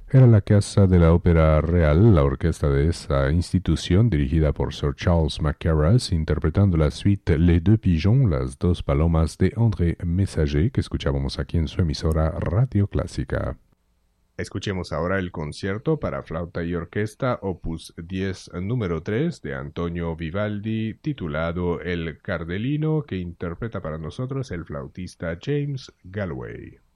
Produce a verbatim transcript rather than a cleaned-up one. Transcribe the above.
Era la Casa de la Ópera Real, la orquesta de esa institución dirigida por Sir Charles Mackerras, interpretando la suite Les Deux Pigeons, las dos palomas de André Messager, que escuchábamos aquí en su emisora Radio Clásica. Escuchemos ahora el concierto para flauta y orquesta opus diez número tres de Antonio Vivaldi, titulado El Cardelino, que interpreta para nosotros el flautista James Galway.